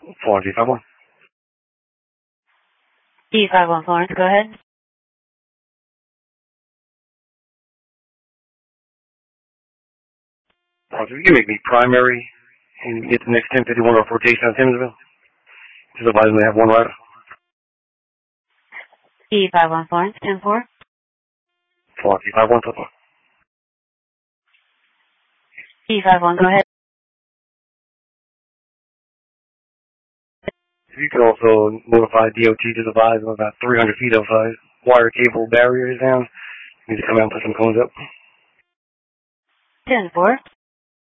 Florence, E51. E51 Florence, go ahead. Florence, if you can make me primary and get the next 1051 off rotation on Timminsville. Just advise me to have one rider. E51 Florence, 10-4. Florence, E51 Florence. E51, go ahead. If you could also notify DOT to advise of about 300 feet of wire cable barriers down. You need to come out and put some cones up. 10-4.